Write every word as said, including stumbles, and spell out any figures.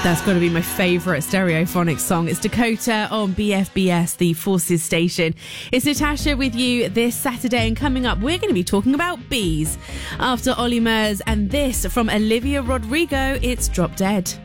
That's got to be my favourite Stereophonic song. It's Dakota on B F B S, the Forces station. It's Natasha with you this Saturday, and coming up, we're going to be talking about bees. After Olly Murs and this from Olivia Rodrigo, it's Drop Dead.